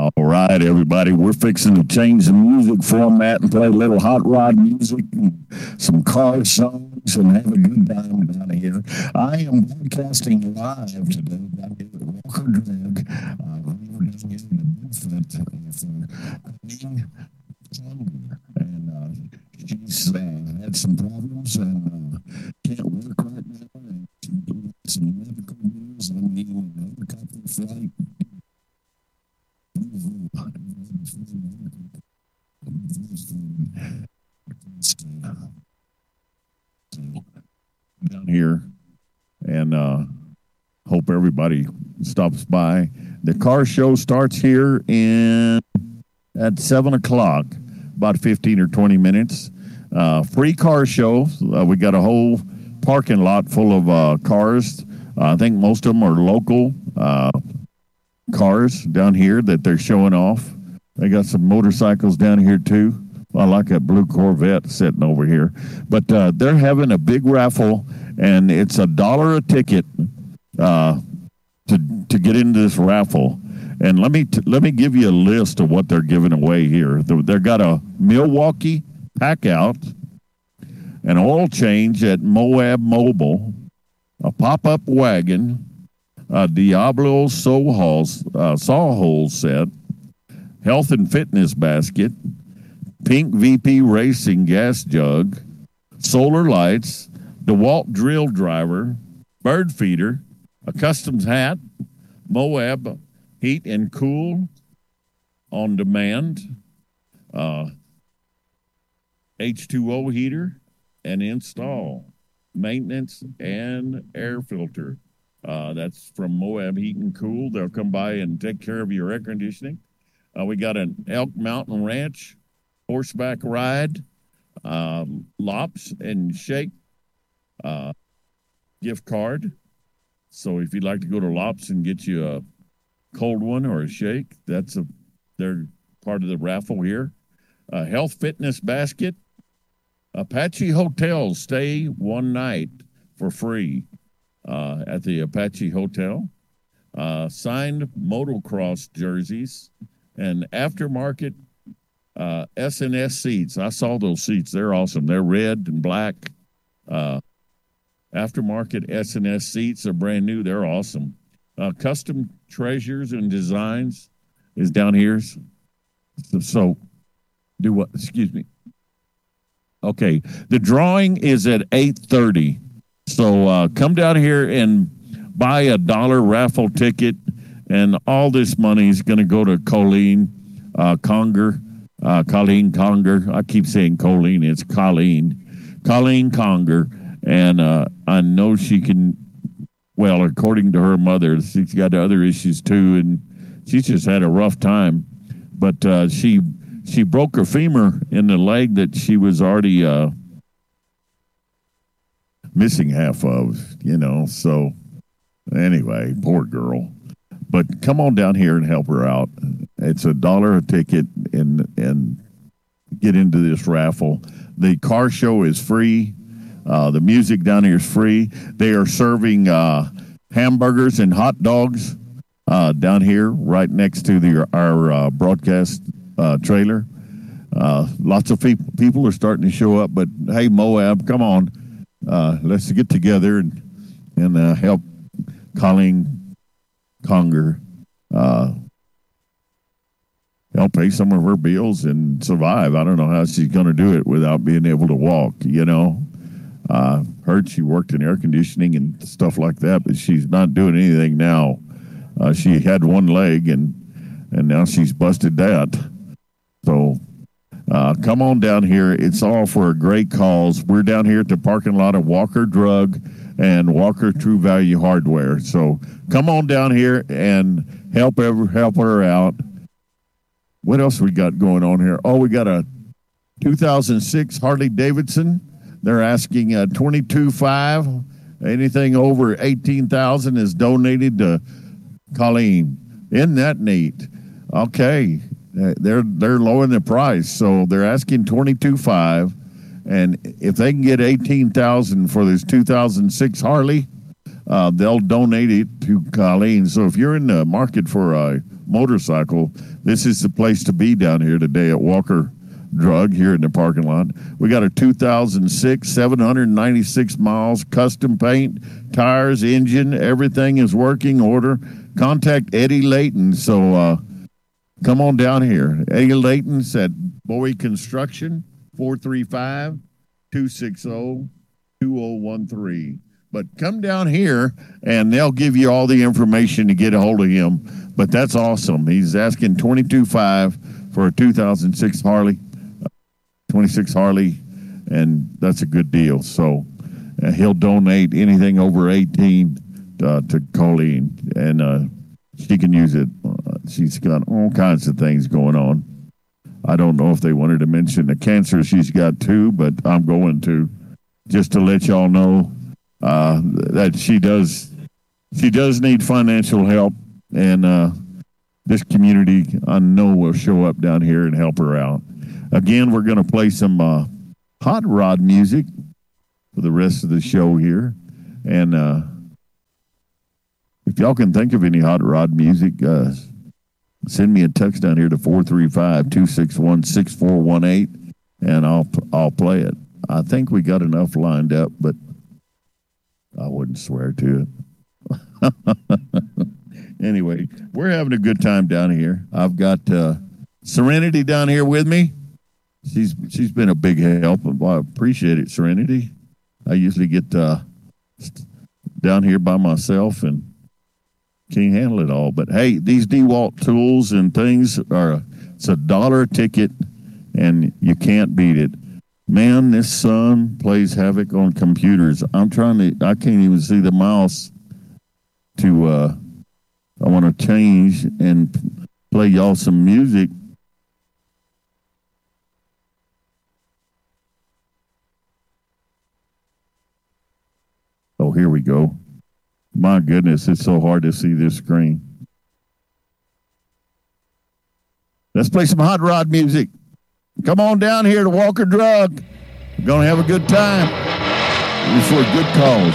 All right, everybody. We're fixing to change the music format and play a little hot rod music and some car songs and have a good time down here. I am broadcasting live today down here at Walker Drug. We're down here in the Bigfoot and she's had some problems and can't work right now. And some medical news. I'm needing a helicopter flight. Down here, and hope everybody stops by. The car show starts here at 7 o'clock, about 15 or 20 minutes. Free car show. We got a whole parking lot full of cars. I think most of them are local cars down here that they're showing off. They got some motorcycles down here too. I like that blue Corvette sitting over here. But they're having a big raffle, and it's $1 a ticket to get into this raffle. And let me give you a list of what they're giving away here. They've got a Milwaukee pack out, an oil change at Moab Mobile, a pop-up wagon, a Diablo Sawhole set, health and fitness basket, Pink VP Racing gas jug, solar lights, DeWalt drill driver, bird feeder, a customs hat, Moab heat and cool on demand, H2O heater, and install, maintenance, and air filter. That's from Moab Heat and Cool. They'll come by and take care of your air conditioning. We got an Elk Mountain Ranch horseback ride, Lops and Shake gift card. So if you'd like to go to Lops and get you a cold one or a shake, they're part of the raffle here. Health fitness basket, Apache Hotel stay one night for free at the Apache Hotel. Signed motocross jerseys and aftermarket S&S seats. I saw those seats. They're awesome. They're red and black. Aftermarket S&S seats are brand new. They're awesome. Custom treasures and designs is down here. So do what? Excuse me. Okay. The drawing is at 8:30. So come down here and buy a $1 raffle ticket, and all this money is going to go to Colleen Conger. Colleen Conger. I keep saying Colleen. It's Colleen. Colleen Conger. And I know she can, well, according to her mother, she's got other issues too, and she's just had a rough time. But she broke her femur in the leg that she was already missing half of, So anyway, poor girl. But come on down here and help her out. It's $1 a ticket and get into this raffle. The car show is free. The music down here is free. They are serving hamburgers and hot dogs down here right next to our broadcast trailer. Lots of people are starting to show up. But, hey, Moab, come on. Let's get together and help Colleen Conger help pay some of her bills and survive. I don't know how she's going to do it without being able to walk, Heard she worked in air conditioning and stuff like that, but she's not doing anything now. She had one leg, and now she's busted that. So come on down here. It's all for a great cause. We're down here at the parking lot of Walker Drug and Walker True Value Hardware. So come on down here and help her out. What else we got going on here? Oh, we got a 2006 Harley Davidson. They're asking $22,500. Anything over $18,000 is donated to Colleen. Isn't that neat? Okay, they're lowering the price, so they're asking $22,500, and if they can get $18,000 for this 2006 Harley, they'll donate it to Colleen. So if you're in the market for a motorcycle, this is the place to be down here today at Walker Drug here in the parking lot. We got a 2006, 796 miles, custom paint, tires, engine, everything is working order. Contact Eddie Layton. So come on down here. Eddie Layton's at Bowie Construction, 435-260-2013. But come down here, and they'll give you all the information to get a hold of him. But that's awesome. He's asking $22,500 for a 2006 Harley, 26 Harley, and that's a good deal. So he'll donate anything over 18 to Colleen, and she can use it. She's got all kinds of things going on. I don't know if they wanted to mention the cancer she's got too, but I'm going to, just to let y'all know that she does need financial help, and this community, I know, will show up down here and help her out. Again, we're going to play some hot rod music for the rest of the show here, and if y'all can think of any hot rod music, send me a text down here to 435-261-6418, and I'll play it. I think we got enough lined up, but I wouldn't swear to it. Anyway, we're having a good time down here. I've got Serenity down here with me. She's been a big help. I appreciate it, Serenity. I usually get down here by myself and can't handle it all. But hey, these DeWalt tools and things it's $1 a ticket, and you can't beat it. Man, this son plays havoc on computers. I can't even see the mouse I want to change and play y'all some music. Oh, here we go. My goodness, it's so hard to see this screen. Let's play some hot rod music. Come on down here to Walker Drug. We're going to have a good time. It's for a good cause.